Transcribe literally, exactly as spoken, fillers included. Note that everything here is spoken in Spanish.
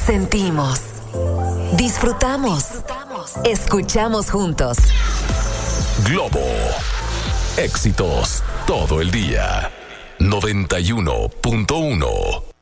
sentimos, disfrutamos, escuchamos juntos. Globo. Éxitos todo el día. noventa y uno punto uno.